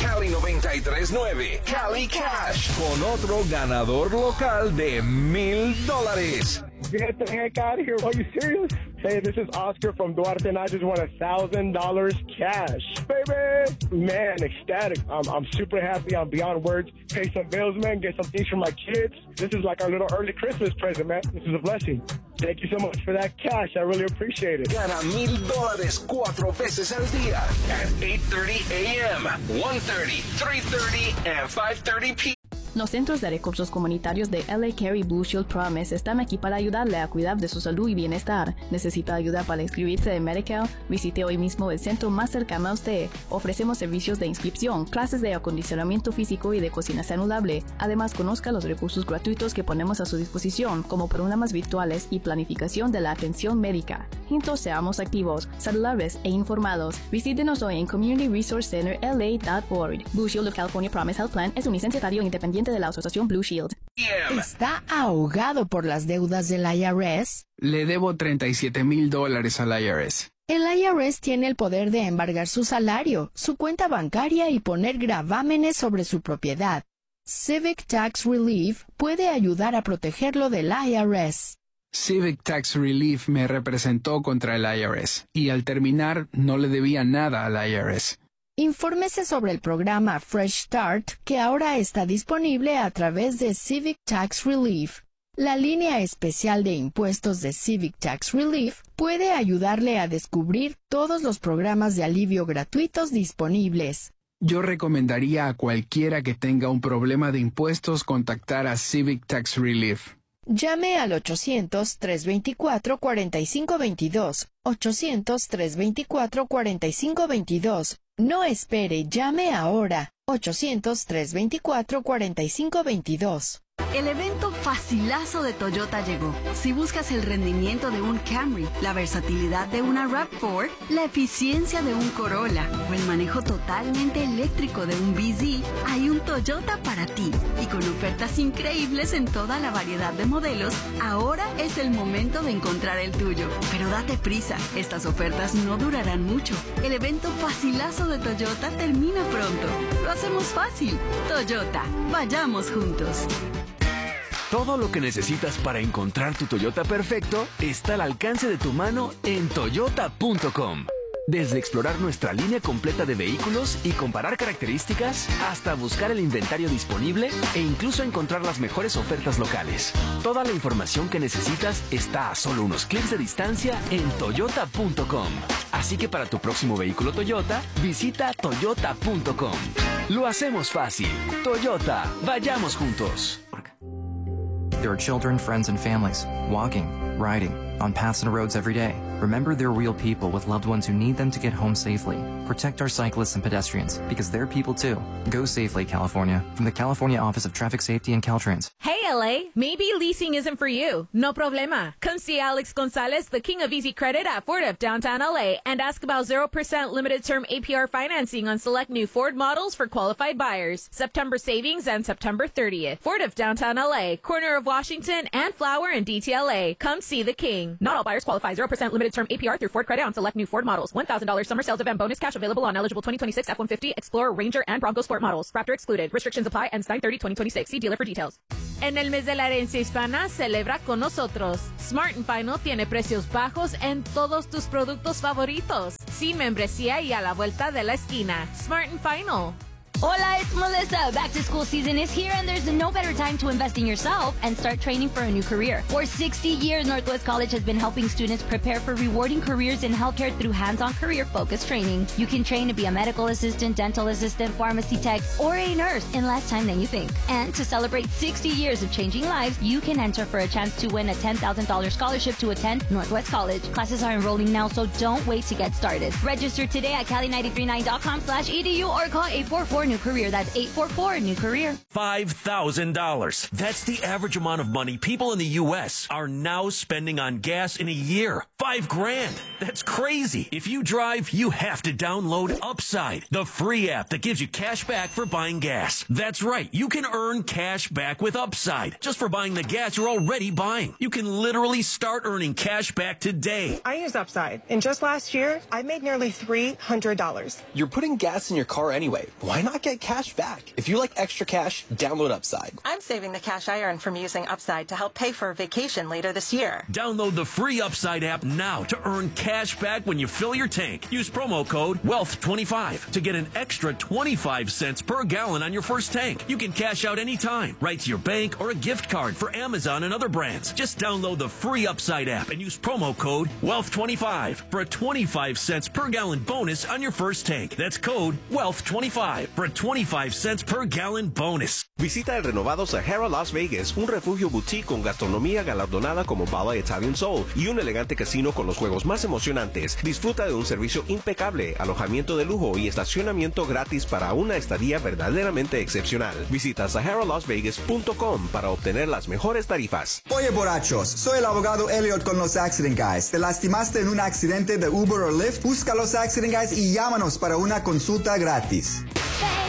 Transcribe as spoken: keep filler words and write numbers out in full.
Cali noventa y tres punto nueve, Cali Cash, con otro ganador local de mil dólares. Get the heck out of here. Are you serious? Hey, this is Oscar from Duarte, and I just won a thousand dollars cash, baby. Man, ecstatic. I'm, I'm super happy. I'm beyond words. Pay some bills, man. Get some things for my kids. This is like our little early Christmas present, man. This is a blessing. Thank you so much for that cash. I really appreciate it. Gana mil dólares cuatro veces al día. At eight thirty a.m., one thirty, three thirty, and five thirty p.m. Los centros de recursos comunitarios de L A Carey Blue Shield Promise están aquí para ayudarle a cuidar de su salud y bienestar. ¿Necesita ayuda para inscribirse en Medicare? Visite hoy mismo el centro más cercano a usted. Ofrecemos servicios de inscripción, clases de acondicionamiento físico y de cocina saludable. Además, conozca los recursos gratuitos que ponemos a su disposición, como programas virtuales y planificación de la atención médica. Juntos seamos activos, saludables e informados. Visítenos hoy en community resource center l a dot org. Blue Shield of California Promise Health Plan es un licenciatario independiente de la Asociación Blue Shield. ¿Está ahogado por las deudas del I R S? Le debo treinta y siete mil dólares al I R S. El I R S tiene el poder de embargar su salario, su cuenta bancaria y poner gravámenes sobre su propiedad. Civic Tax Relief puede ayudar a protegerlo del I R S. Civic Tax Relief me representó contra el I R S y al terminar no le debía nada al I R S. Infórmese sobre el programa Fresh Start, que ahora está disponible a través de Civic Tax Relief. La línea especial de impuestos de Civic Tax Relief puede ayudarle a descubrir todos los programas de alivio gratuitos disponibles. Yo recomendaría a cualquiera que tenga un problema de impuestos contactar a Civic Tax Relief. Llame al ochocientos, trescientos veinticuatro, cuarenta y cinco veintidós, ochocientos, trescientos veinticuatro, cuarenta y cinco veintidós. No espere, llame ahora, ochocientos, trescientos veinticuatro, cuarenta y cinco veintidós. El evento facilazo de Toyota llegó. Si buscas el rendimiento de un Camry, la versatilidad de una RAV cuatro, la eficiencia de un Corolla o el manejo totalmente eléctrico de un B Z, hay un Toyota para ti. Y con ofertas increíbles en toda la variedad de modelos, ahora es el momento de encontrar el tuyo. Pero date prisa, estas ofertas no durarán mucho. El evento facilazo de Toyota termina pronto. Lo hacemos fácil. Toyota, vayamos juntos. Todo lo que necesitas para encontrar tu Toyota perfecto está al alcance de tu mano en toyota punto com. Desde explorar nuestra línea completa de vehículos y comparar características, hasta buscar el inventario disponible e incluso encontrar las mejores ofertas locales. Toda la información que necesitas está a solo unos clics de distancia en toyota punto com. Así que para tu próximo vehículo Toyota, visita toyota punto com. Lo hacemos fácil. Toyota, vayamos juntos. There are children, friends, and families walking, riding, on paths and roads every day. Remember, they're real people with loved ones who need them to get home safely. Protect our cyclists and pedestrians, because they're people too. Go safely, California. From the California Office of Traffic Safety and Caltrans. Hey, L A, maybe leasing isn't for you. No problema. Come see Alex Gonzalez, the king of easy credit at Ford of Downtown L A, and ask about zero percent limited term A P R financing on select new Ford models for qualified buyers. September savings and September thirtieth. Ford of Downtown L A, corner of Washington and Flower and D T L A. Come see the king. Not all buyers qualify. zero percent limited term A P R through Ford credit on select new Ford models. one thousand dollars summer sales event bonus cash available on eligible twenty twenty-six F one fifty, Explorer, Ranger, and Bronco Sport models. Raptor excluded. Restrictions apply. Ends nine thirty twenty twenty-six. See dealer for details. En el mes de la herencia hispana, celebra con nosotros. Smart and Final tiene precios bajos en todos tus productos favoritos. Sin membresía y a la vuelta de la esquina. Smart and Final. Hola, it's Melissa. Back to school season is here, and there's no better time to invest in yourself and start training for a new career. For sixty years, Northwest College has been helping students prepare for rewarding careers in healthcare through hands-on career-focused training. You can train to be a medical assistant, dental assistant, pharmacy tech, or a nurse in less time than you think. And to celebrate sixty years of changing lives, you can enter for a chance to win a ten thousand dollars scholarship to attend Northwest College. Classes are enrolling now, so don't wait to get started. Register today at cali nine three nine dot com slash E D U or call eight four four new career. That's eight four four new career. five thousand dollars. That's the average amount of money people in the U S are now spending on gas in a year. Five grand. That's crazy. If you drive, you have to download Upside, the free app that gives you cash back for buying gas. That's right. You can earn cash back with Upside just for buying the gas you're already buying. You can literally start earning cash back today. I use Upside, and just last year, I made nearly three hundred dollars. You're putting gas in your car anyway. Why not not get cash back? If you like extra cash, download Upside. I'm saving the cash I earn from using Upside to help pay for a vacation later this year. Download the free Upside app now to earn cash back when you fill your tank. Use promo code wealth twenty-five to get an extra twenty-five cents per gallon on your first tank. You can cash out anytime, right to your bank or a gift card for Amazon and other brands. Just download the free Upside app and use promo code wealth twenty-five for a twenty-five cents per gallon bonus on your first tank. That's code wealth twenty-five for a twenty-five cents per gallon bonus. Visita el renovado Sahara Las Vegas, un refugio boutique con gastronomía galardonada como Bala Italian Soul y un elegante casino con los juegos más emocionantes. Disfruta de un servicio impecable, alojamiento de lujo y estacionamiento gratis para una estadía verdaderamente excepcional. Visita sahara las vegas punto com para obtener las mejores tarifas. Oye, borrachos, soy el abogado Elliot con los Accident Guys. ¿Te lastimaste en un accidente de Uber o Lyft? Busca los Accident Guys y llámanos para una consulta gratis.